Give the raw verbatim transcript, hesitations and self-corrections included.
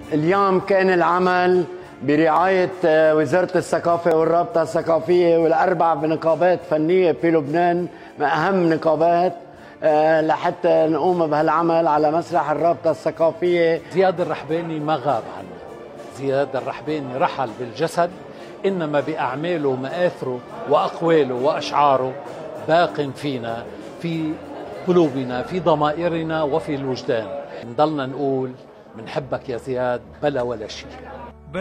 اليوم كان العمل برعاية وزارة الثقافة والرابطة الثقافية والأربع نقابات فنية في لبنان، من أهم نقابات، لحتى نقوم بهالعمل على مسرح الرابطة الثقافية. زياد الرحباني ما غاب عنا، زياد الرحباني رحل بالجسد، إنما بأعماله ومآثره وأقواله وأشعاره باق فينا، في قلوبنا، في ضمائرنا وفي الوجدان. نضلنا نقول منحبك يا زياد بلا ولا شيء.